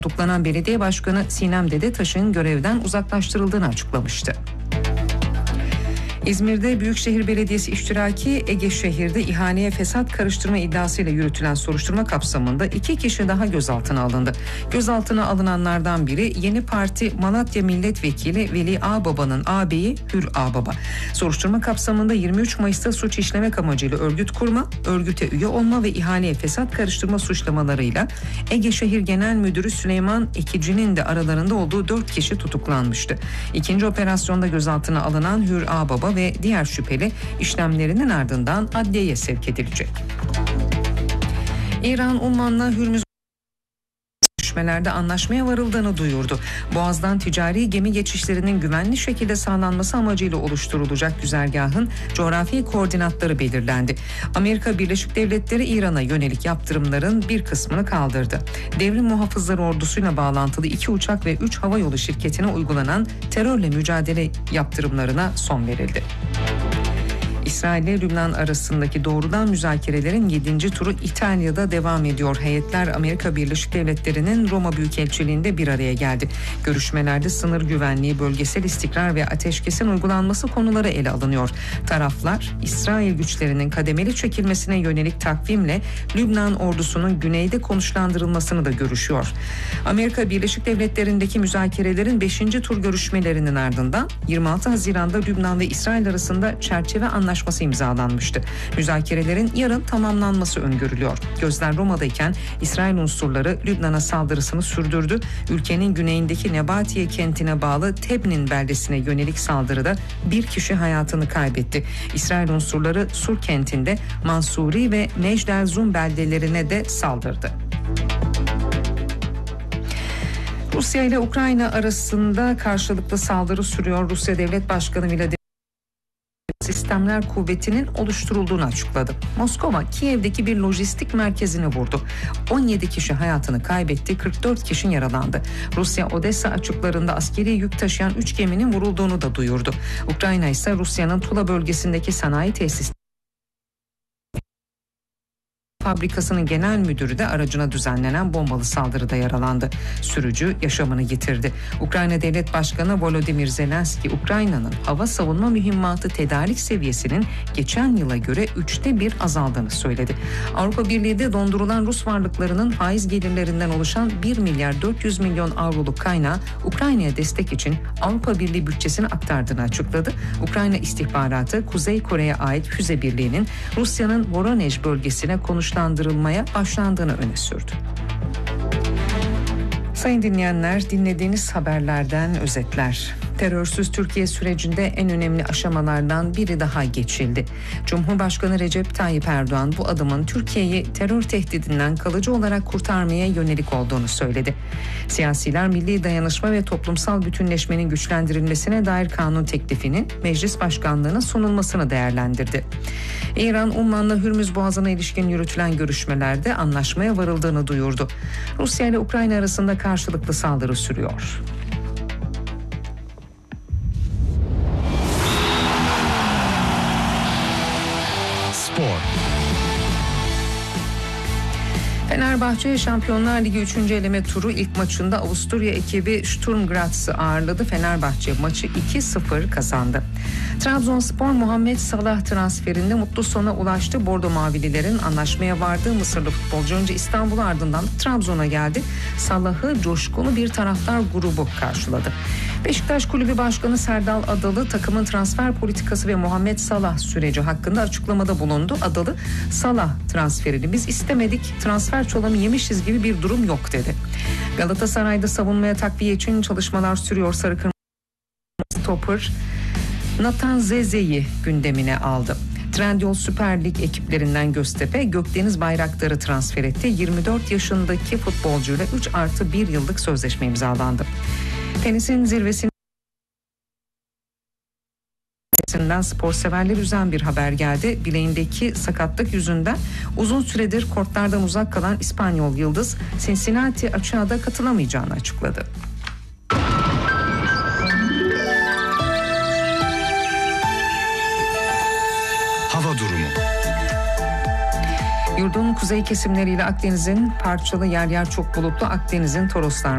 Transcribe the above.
Tutuklanan belediye başkanı Sinem Dedetaş'ın görevden uzaklaştırıldığını açıklamıştı. İzmir'de Büyükşehir Belediyesi iştiraki Egeşehir'de ihaleye fesat karıştırma iddiasıyla yürütülen soruşturma kapsamında 2 kişi daha gözaltına alındı. Gözaltına alınanlardan biri Yeni Parti Malatya Milletvekili Veli Ağbaba'nın ağabeyi Hür Ağbaba. Soruşturma kapsamında 23 Mayıs'ta suç işlemek amacıyla örgüt kurma, örgüte üye olma ve ihaleye fesat karıştırma suçlamalarıyla Egeşehir Genel Müdürü Süleyman Ekici'nin de aralarında olduğu 4 kişi tutuklanmıştı. İkinci operasyonda gözaltına alınan Hür Ağbaba ve diğer şüpheli işlemlerinin ardından adliyeye sevk edilecek. İran, Umman'la Hürmüz görüşmelerde anlaşmaya varıldığını duyurdu. Boğaz'dan ticari gemi geçişlerinin güvenli şekilde sağlanması amacıyla oluşturulacak güzergahın coğrafi koordinatları belirlendi. Amerika Birleşik Devletleri İran'a yönelik yaptırımların bir kısmını kaldırdı. Devrim Muhafızları Ordusu'yla bağlantılı 2 uçak ve 3 havayolu şirketine uygulanan terörle mücadele yaptırımlarına son verildi. İsrail ile Lübnan arasındaki doğrudan müzakerelerin 7. turu İtalya'da devam ediyor. Heyetler Amerika Birleşik Devletleri'nin Roma Büyükelçiliği'nde bir araya geldi. Görüşmelerde sınır güvenliği, bölgesel istikrar ve ateşkesin uygulanması konuları ele alınıyor. Taraflar, İsrail güçlerinin kademeli çekilmesine yönelik takvimle Lübnan ordusunun güneyde konuşlandırılmasını da görüşüyor. Amerika Birleşik Devletleri'ndeki müzakerelerin 5. tur görüşmelerinin ardından 26 Haziran'da Lübnan ve İsrail arasında çerçeve anlaşması imzalanmıştı. Müzakerelerin yarın tamamlanması öngörülüyor. Gözler Roma'dayken İsrail unsurları Lübnan'a saldırısını sürdürdü. Ülkenin güneyindeki Nebatiye kentine bağlı Tebnin beldesine yönelik saldırıda bir kişi hayatını kaybetti. İsrail unsurları Sur kentinde Mansuri ve Necd el-Zum beldelerine de saldırdı. Rusya ile Ukrayna arasında karşılıklı saldırı sürüyor. Rusya Devlet Başkanı Vladimir Sistemler Kuvveti'nin oluşturulduğunu açıkladı. Moskova, Kiev'deki bir lojistik merkezini vurdu. 17 kişi hayatını kaybetti, 44 kişi yaralandı. Rusya, Odessa açıklarında askeri yük taşıyan 3 geminin vurulduğunu da duyurdu. Ukrayna ise Rusya'nın Tula bölgesindeki sanayi tesisleri fabrikasının genel müdürü de aracına düzenlenen bombalı saldırıda yaralandı. Sürücü yaşamını yitirdi. Ukrayna Devlet Başkanı Volodymyr Zelenski, Ukrayna'nın hava savunma mühimmatı tedarik seviyesinin geçen yıla göre 1/3 azaldığını söyledi. Avrupa Birliği de dondurulan Rus varlıklarının faiz gelirlerinden oluşan 1 milyar 400 milyon avroluk kaynağı Ukrayna'ya destek için Avrupa Birliği bütçesine aktardığını açıkladı. Ukrayna istihbaratı Kuzey Kore'ye ait füze birliğinin Rusya'nın Voronej bölgesine konuşlandırılmaya başlandığını öne sürdü. Sayın dinleyenler, dinlediğiniz haberlerden özetler. Terörsüz Türkiye sürecinde en önemli aşamalardan biri daha geçildi. Cumhurbaşkanı Recep Tayyip Erdoğan bu adımın Türkiye'yi terör tehdidinden kalıcı olarak kurtarmaya yönelik olduğunu söyledi. Siyasiler milli dayanışma ve toplumsal bütünleşmenin güçlendirilmesine dair kanun teklifinin meclis başkanlığına sunulmasını değerlendirdi. İran, Umman'la Hürmüz Boğazı'na ilişkin yürütülen görüşmelerde anlaşmaya varıldığını duyurdu. Rusya ile Ukrayna arasında karşılıklı saldırı sürüyor. Fenerbahçe Şampiyonlar Ligi 3. eleme turu ilk maçında Avusturya ekibi Sturm Graz'ı ağırladı. Fenerbahçe maçı 2-0 kazandı. Trabzonspor Muhammed Salah transferinde mutlu sona ulaştı. Bordo Mavililerin anlaşmaya vardığı Mısırlı futbolcu önce İstanbul'a ardından Trabzon'a geldi. Salah'ı coşkulu bir taraftar grubu karşıladı. Beşiktaş Kulübü Başkanı Serdal Adalı takımın transfer politikası ve Muhammed Salah süreci hakkında açıklamada bulundu. Adalı, Salah transferini biz istemedik, transfer çolamı yemişiz gibi bir durum yok dedi. Galatasaray'da savunmaya takviye için çalışmalar sürüyor. Sarı Kırmızı stoper Nathan Zeze'yi gündemine aldı. Trendyol Süper Lig ekiplerinden Göztepe, Gökdeniz Bayraktar'ı transfer etti. 24 yaşındaki futbolcuyla 3+1 yıllık sözleşme imzalandı. Tenisin zirvesinden spor severler üzen bir haber geldi. Bileğindeki sakatlık yüzünden uzun süredir kortlardan uzak kalan İspanyol yıldız Cincinnati açığa da katılamayacağını açıkladı. Hava durumu. Yurdun kuzey kesimleriyle Akdeniz'in parçalı yer yer çok bulutlu, Akdeniz'in Toroslar